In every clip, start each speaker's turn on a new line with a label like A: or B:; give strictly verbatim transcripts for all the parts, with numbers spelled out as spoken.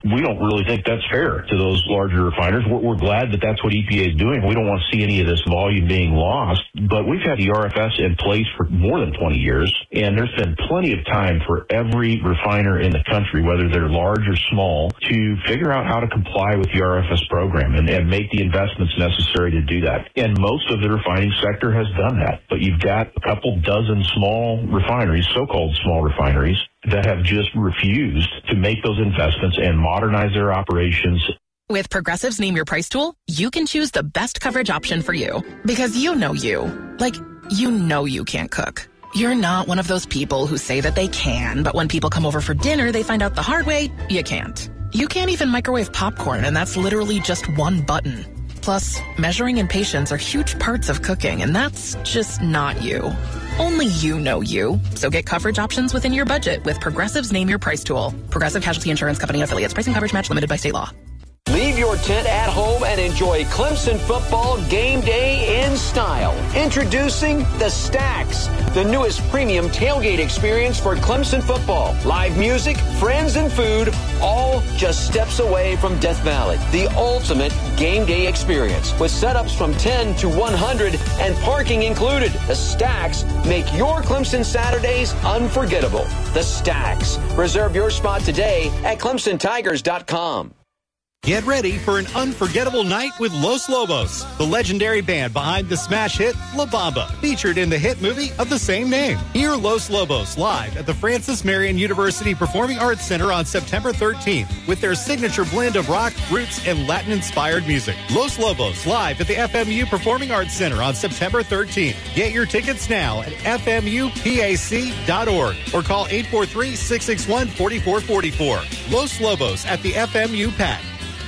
A: We don't really think that's fair to those larger refiners. We're, we're glad that that's what E P A is doing. We don't want to see any of this volume being lost, but we've had the R F S in place for more than twenty years, and there's been plenty of time for every refiner in the country, whether they're large or small, to figure out how to comply with the R F S program and, and make the investments necessary to do that. And most of the refining sector has done that, but you've got a couple dozen small refineries, so-called small refineries, that have just refused to make those investments and modernize their operations.
B: With Progressive's Name Your Price tool, you can choose the best coverage option for you. Because you know you. Like, you know you can't cook. You're not one of those people who say that they can, but when people come over for dinner, they find out the hard way, you can't. You can't even microwave popcorn, and that's literally just one button. Plus, measuring and patience are huge parts of cooking, and that's just not you. Only you know you. So get coverage options within your budget with Progressive's Name Your Price tool. Progressive Casualty Insurance Company affiliates. Pricing coverage match limited by state law.
C: Leave your tent at home and enjoy Clemson football game day in style. Introducing the Stacks, the newest premium tailgate experience for Clemson football. Live music, friends, and food, all just steps away from Death Valley. The ultimate game day experience with setups from ten to one hundred and parking included. The Stacks make your Clemson Saturdays unforgettable. The Stacks. Reserve your spot today at Clemson Tigers dot com.
D: Get ready for an unforgettable night with Los Lobos, the legendary band behind the smash hit La Bamba, featured in the hit movie of the same name. Hear Los Lobos live at the Francis Marion University Performing Arts Center on September thirteenth with their signature blend of rock, roots, and Latin-inspired music. Los Lobos live at the F M U Performing Arts Center on September thirteenth. Get your tickets now at F M U P A C dot org or call eight four three, six six one, four four four four. Los Lobos at the F M U P A C.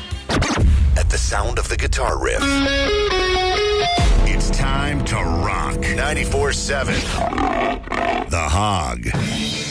E: At the sound of the guitar riff, it's time to rock. ninety-four seven The Hog.